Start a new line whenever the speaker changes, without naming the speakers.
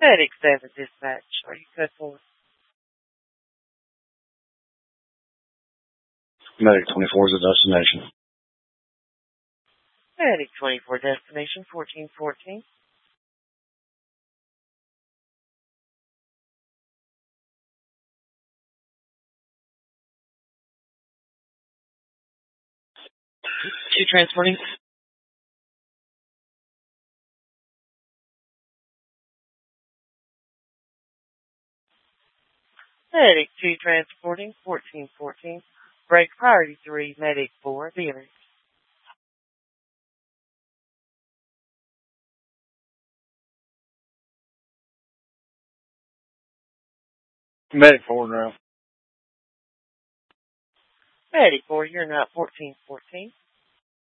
Medic 7 dispatch. Are you code for?
Medic 24 is the destination.
Medic 24 destination 1414.
Two transporting.
Medic 2 transporting 1414. Break priority 3. Medic 4. Dealing.
Medic 4 now.
Medic 4. You're not 1414.